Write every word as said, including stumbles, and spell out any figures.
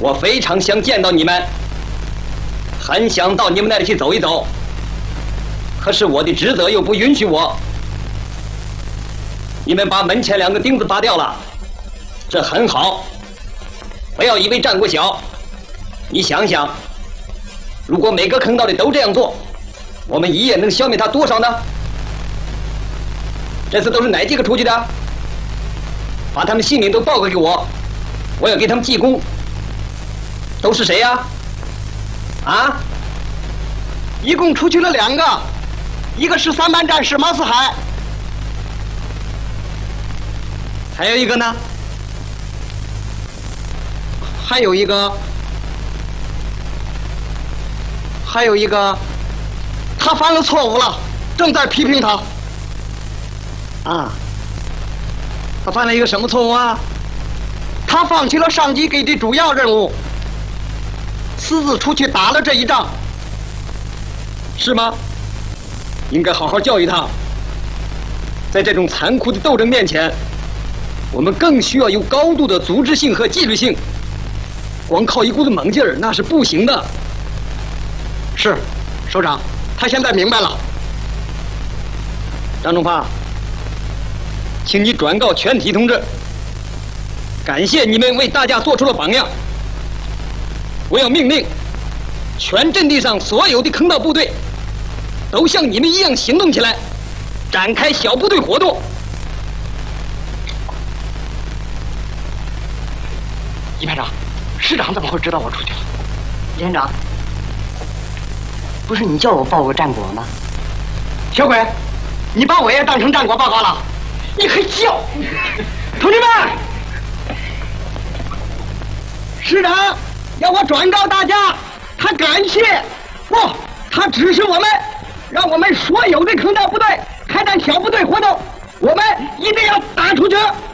我非常想见到你们，很想到你们那里去走一走，可是我的职责又不允许我。你们把门前两个钉子拔掉了，这很好。不要以为战果小，你想想，如果每个坑道里都这样做，我们一夜能消灭他多少呢？这次都是哪几个出去的？把他们姓名都报告给我，我要给他们记功。都是谁呀？啊？ 一共出去了两个，一个是三班战士马四海， 还有一个呢？ 还有一个，还有一个，他犯了错误了，正在批评他。 啊？他犯了一个什么错误啊？ 他放弃了上级给的主要任务，私自出去打了这一仗， 是吗？应该好好教育他。在这种残酷的斗争面前，我们更需要有高度的组织性和纪律性。光靠一股子猛劲儿那是不行的。 是，首长，他现在明白了。 张忠发，请你转告全体同志，感谢你们为大家做出了榜样。我要命令全阵地上所有的坑道部队都像你们一样行动起来，展开小部队活动。 一排长，师长怎么会知道我出去了？ 连长，不是你叫我报个战果吗？ 小鬼，你把我也当成战果报告了？你还叫？同志们，师长要我转告大家，他感谢不，他指示我们，让我们所有的坑道部队开展小部队活动，我们一定要打出去。